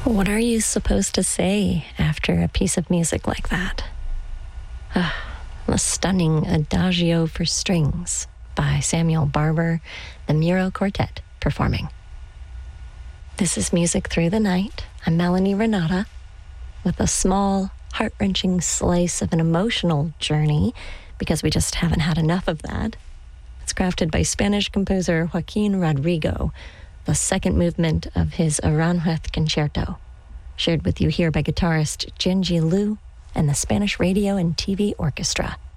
What are you supposed to say after a piece of music like that? A stunning Adagio for Strings by Samuel Barber, the Muro Quartet performing. This is Music Through the Night. I'm Melanie Renata with a small, heart-wrenching slice of an emotional journey because we just haven't had enough of that. It's crafted by Spanish composer Joaquin Rodrigo, the second movement of his Aranjuez Concerto, shared with you here by guitarist Genji Liu and the Spanish Radio and TV Orchestra.